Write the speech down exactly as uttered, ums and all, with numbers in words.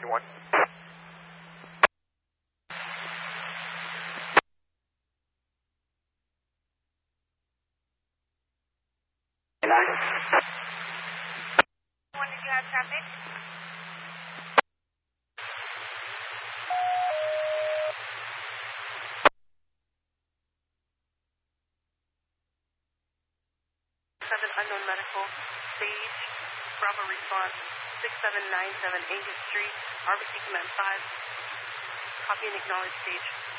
one. Nine. One, did you have traffic? Seven unknown medical, stage, Bravo response, six seven nine seven Angus Street, R B C Command five, copy and acknowledge stage.